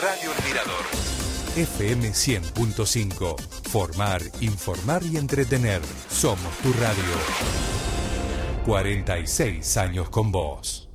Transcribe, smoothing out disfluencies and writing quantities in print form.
Radio El Mirador. FM 100.5. Formar, informar y entretener. Somos tu radio. 46 años con vos.